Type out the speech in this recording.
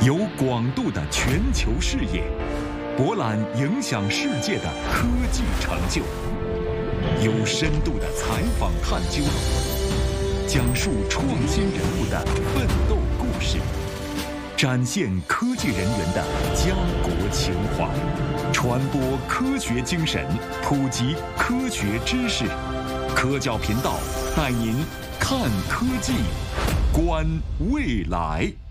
有广度的全球视野，博览影响世界的科技成就，有深度的采访探究，讲述创新人物的奋斗故事，展现科技人员的家国情怀，传播科学精神，普及科学知识。科教频道带您看科技，观未来。